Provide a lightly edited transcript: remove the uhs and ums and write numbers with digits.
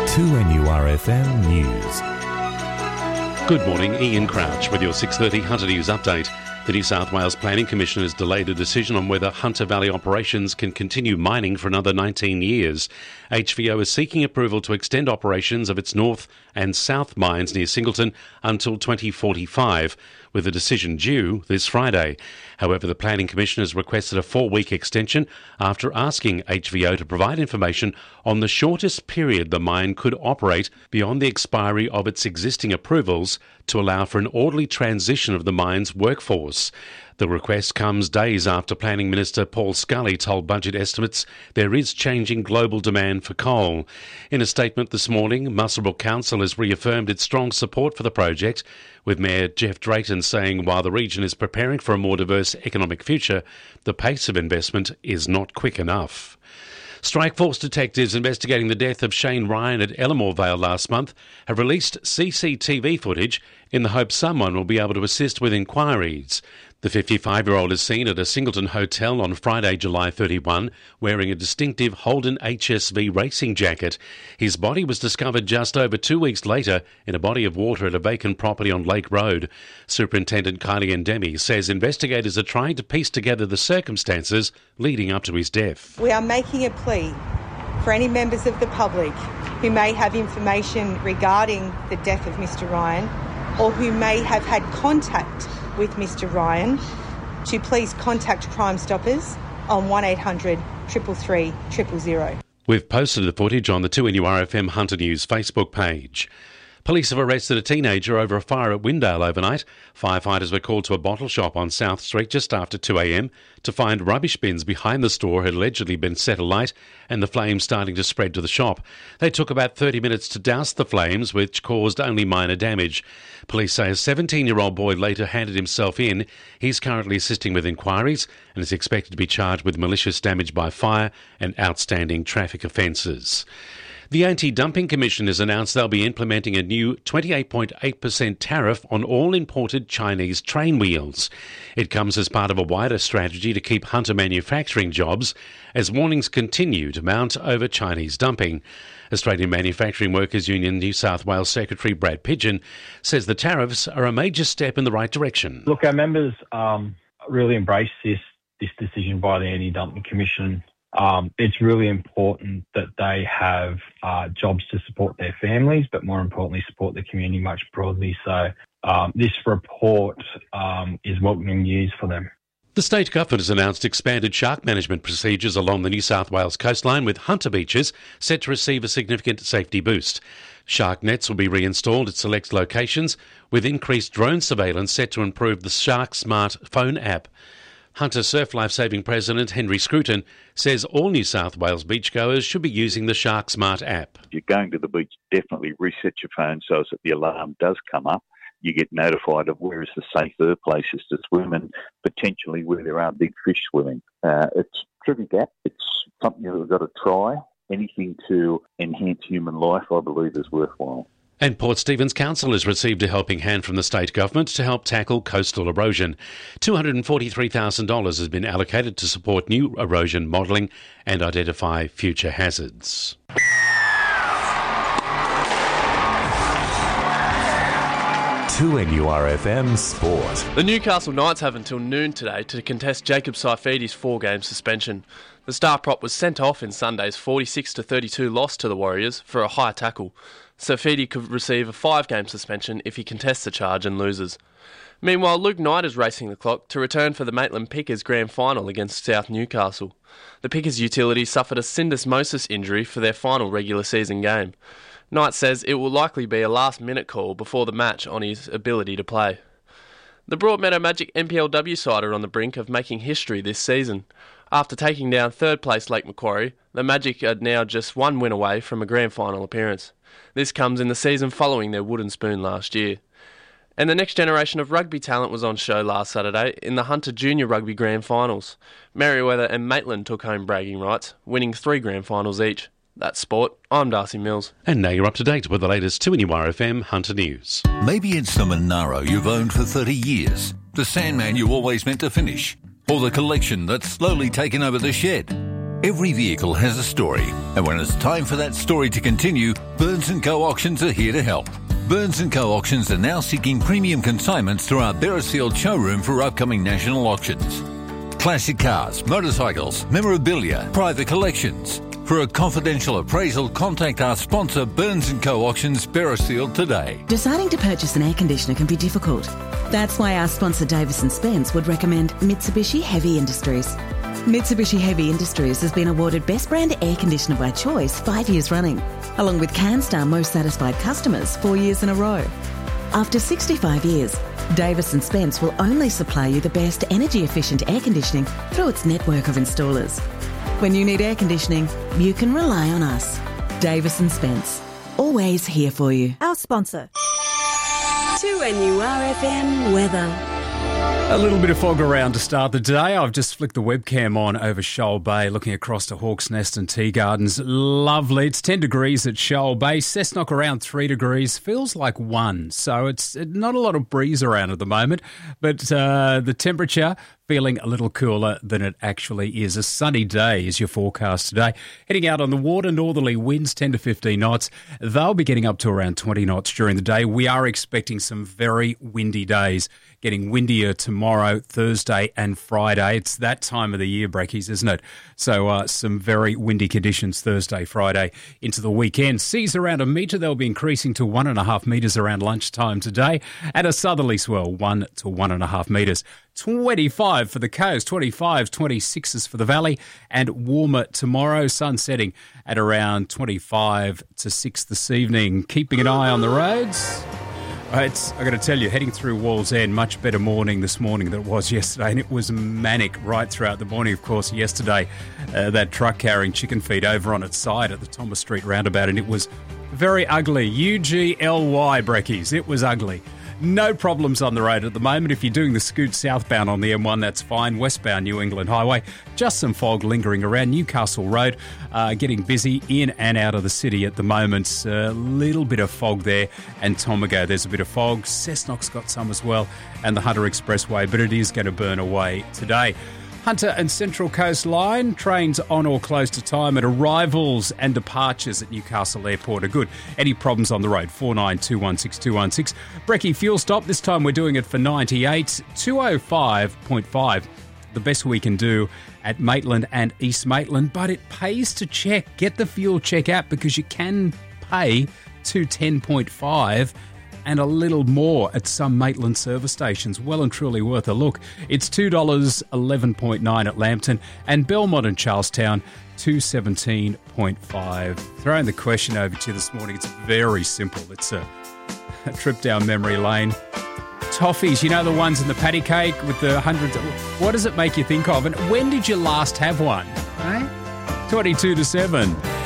2NURFM News. Good morning, Ian Crouch with your 6:30 Hunter News update. The New South Wales Planning Commission has delayed a decision on whether Hunter Valley operations can continue mining for another 19 years. HVO is seeking approval to extend operations of its north and south mines near Singleton until 2045, with a decision due this Friday. However, the Planning Commission has requested a 4-week extension after asking HVO to provide information on the shortest period the mine could operate beyond the expiry of its existing approvals to allow for an orderly transition of the mine's workforce. The request comes days after Planning Minister Paul Scully told Budget Estimates there is changing global demand for coal. In a statement this morning, Muswellbrook Council has reaffirmed its strong support for the project, with Mayor Jeff Drayton saying while the region is preparing for a more diverse economic future, the pace of investment is not quick enough. Strikeforce detectives investigating the death of Shane Ryan at Ellamore Vale last month have released CCTV footage in the hope someone will be able to assist with inquiries. The 55-year-old is seen at a Singleton hotel on Friday, July 31, wearing a distinctive Holden HSV racing jacket. His body was discovered just over 2 weeks later in a body of water at a vacant property on Lake Road. Superintendent Kylie Endemi says investigators are trying to piece together the circumstances leading up to his death. We are making a plea for any members of the public who may have information regarding the death of Mr. Ryan or who may have had contact with Mr. Ryan to please contact Crime Stoppers on 1800 333 000. We've posted the footage on the 2NURFM Hunter News Facebook page. Police have arrested a teenager over a fire at Windale overnight. Firefighters were called to a bottle shop on South Street just after 2 a.m. to find rubbish bins behind the store had allegedly been set alight and the flames starting to spread to the shop. They took about 30 minutes to douse the flames, which caused only minor damage. Police say a 17-year-old boy later handed himself in. He's currently assisting with inquiries and is expected to be charged with malicious damage by fire and outstanding traffic offences. The Anti-Dumping Commission has announced they'll be implementing a new 28.8% tariff on all imported Chinese train wheels. It comes as part of a wider strategy to keep Hunter manufacturing jobs as warnings continue to mount over Chinese dumping. Australian Manufacturing Workers Union New South Wales Secretary Brad Pidgeon says the tariffs are a major step in the right direction. Look, our members really embrace this decision by the Anti-Dumping Commission. It's really important that they have jobs to support their families, but more importantly, support the community much broadly. So this report is welcoming news for them. The state government has announced expanded shark management procedures along the New South Wales coastline, with Hunter beaches set to receive a significant safety boost. Shark nets will be reinstalled at select locations, with increased drone surveillance set to improve the Shark Smart phone app. Hunter Surf Lifesaving President Henry Scruton says all New South Wales beachgoers should be using the Shark Smart app. If you're going to the beach, definitely reset your phone so that the alarm does come up. You get notified of where is the safer places to swim and potentially where there are big fish swimming. It's a terrific app. It's something you've got to try. Anything to enhance human life, I believe, is worthwhile. And Port Stephens Council has received a helping hand from the state government to help tackle coastal erosion. $243,000 has been allocated to support new erosion modelling and identify future hazards. NURFM Sport. The Newcastle Knights have until noon today to contest Jacob Saifidi's 4-game suspension. The star prop was sent off in Sunday's 46-32 loss to the Warriors for a high tackle. Saifidi could receive a 5-game suspension if he contests the charge and loses. Meanwhile, Luke Knight is racing the clock to return for the Maitland Pickers Grand Final against South Newcastle. The Pickers utility suffered a syndesmosis injury for their final regular season game. Knight says it will likely be a last-minute call before the match on his ability to play. The Broadmeadow Magic NPLW side are on the brink of making history this season. After taking down third-place Lake Macquarie, the Magic are now just one win away from a grand final appearance. This comes in the season following their wooden spoon last year. And the next generation of rugby talent was on show last Saturday in the Hunter Junior Rugby Grand Finals. Merriweather and Maitland took home bragging rights, winning 3 grand finals each. That's sport. I'm Darcy Mills. And now you're up to date with the latest 2NURFM Hunter News. Maybe it's the Monaro you've owned for 30 years, the Sandman you always meant to finish, or the collection that's slowly taken over the shed. Every vehicle has a story, and when it's time for that story to continue, Burns & Co Auctions are here to help. Burns & Co Auctions are now seeking premium consignments through our Beresfield showroom for upcoming national auctions. Classic cars, motorcycles, memorabilia, private collections. For a confidential appraisal, contact our sponsor Burns & Co Auctions Beresfield today. Deciding to purchase an air conditioner can be difficult. That's why our sponsor Davis & Spence would recommend Mitsubishi Heavy Industries. Mitsubishi Heavy Industries has been awarded Best Brand Air Conditioner by Choice 5 years running, along with CanStar Most Satisfied Customers 4 years in a row. After 65 years, Davis & Spence will only supply you the best energy-efficient air conditioning through its network of installers. When you need air conditioning, you can rely on us. Davis & Spence, always here for you. Our sponsor. 2NURFM weather. A little bit of fog around to start the day. I've just flicked the webcam on over Shoal Bay, looking across to Hawke's Nest and Tea Gardens. Lovely. It's 10 degrees at Shoal Bay. Cessnock around 3 degrees. Feels like 1. So it's not a lot of breeze around at the moment. But the temperature feeling a little cooler than it actually is. A sunny day is your forecast today. Heading out on the water, northerly winds 10 to 15 knots. They'll be getting up to around 20 knots during the day. We are expecting some very windy days. Getting windier tomorrow, Thursday and Friday. It's that time of the year, Brekkies, isn't it? So some very windy conditions Thursday, Friday into the weekend. Seas around 1 metre. They'll be increasing to 1.5 metres around lunchtime today. And a southerly swell, 1 to 1.5 metres. 25 for the coast, 25, 26s for the valley, and warmer tomorrow. Sun setting at around 25 to 6 this evening. Keeping an eye on the roads. I've got to tell you, heading through Walls End, much better morning this morning than it was yesterday, and it was manic right throughout the morning. Of course, yesterday, that truck carrying chicken feed over on its side at the Thomas Street roundabout, and it was very ugly. UGLY, Brekkies. It was ugly. No problems on the road at the moment. If you're doing the scoot southbound on the M1, that's fine. Westbound New England Highway, just some fog lingering around. Newcastle Road, getting busy in and out of the city at the moment. A little bit of fog there. And Tomago, there's a bit of fog. Cessnock's got some as well. And the Hunter Expressway, but it is going to burn away today. Hunter and Central Coast Line, trains on or close to time at arrivals and departures at Newcastle Airport are good. Any problems on the road, 49216216. Brekkie fuel stop, this time we're doing it for 98, 205.5. The best we can do at Maitland and East Maitland, but it pays to check. Get the fuel check app because you can pay $210.5 and a little more at some Maitland service stations. Well and truly worth a look. It's $2.11.9 at Lambton and Belmont and Charlestown, $2.17.5. Throwing the question over to you this morning, it's very simple. It's a trip down memory lane. Toffees, you know the ones in the patty cake with the hundreds. What does it make you think of? And when did you last have one? 22 to 7.